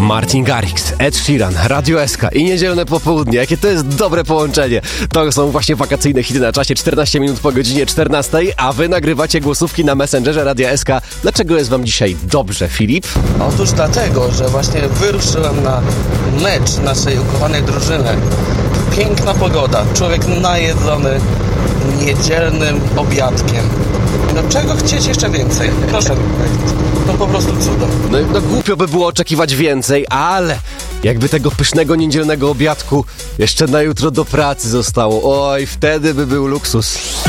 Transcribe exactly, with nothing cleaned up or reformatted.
Martin Garrix, Ed Sheeran, Radio S K i niedzielne popołudnie. Jakie to jest dobre połączenie. To są właśnie wakacyjne hity na czasie czternaście minut po godzinie czternastej, a wy nagrywacie głosówki na Messengerze Radia S K. Dlaczego jest wam dzisiaj dobrze, Filip? Otóż dlatego, że właśnie wyruszyłem na mecz naszej ukochanej drużyny. Piękna pogoda, człowiek najedzony niedzielnym obiadkiem. No czego chcieć jeszcze więcej? Proszę, no po prostu cudo. No, no głupio by było oczekiwać więcej, ale jakby tego pysznego niedzielnego obiadku jeszcze na jutro do pracy zostało, oj, wtedy by był luksus.